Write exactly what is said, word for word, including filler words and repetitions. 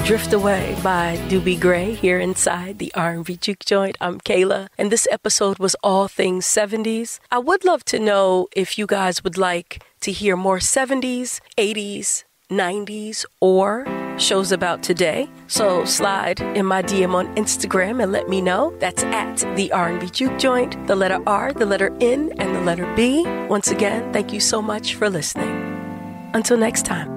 Drift Away by Doobie Gray here inside the R and B Juke Joint. I'm Kayla, and this episode was all things seventies. I would love to know if you guys would like to hear more seventies, eighties, nineties, or shows about today. So slide in my D M on Instagram and let me know. That's at the R and B Juke Joint, the letter R, the letter N, and the letter B. Once again, thank you so much for listening. Until next time.